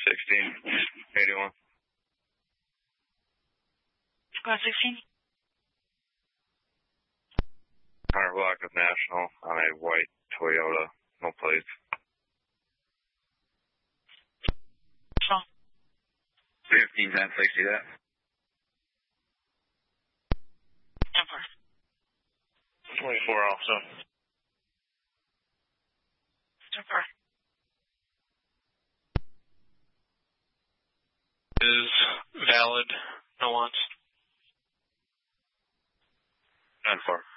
1681. Squad 16. 100 block of National on a white Toyota, no plates. Strong. 15 10 60 that. 10-4. 24 also. 10-4. Is valid, no wants. 9-4.